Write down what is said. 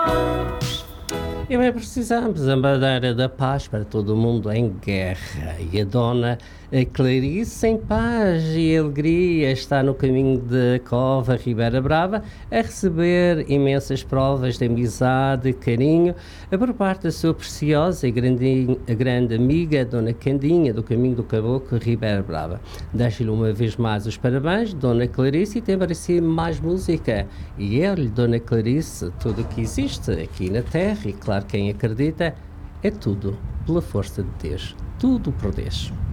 E bem, precisamos a bandeira da paz para todo o mundo em guerra. E a dona Clarice, em paz e alegria, está no caminho de Cova Ribeira Brava a receber imensas provas de amizade e carinho por parte da sua preciosa e grande amiga, Dona Candinha, do caminho do Caboclo Ribeira Brava. Deixo-lhe uma vez mais os parabéns, Dona Clarice, e tem para si mais música. E eu-lhe, Dona Clarice, tudo o que existe aqui na Terra, e claro, quem acredita, é tudo pela força de Deus. Tudo por Deus.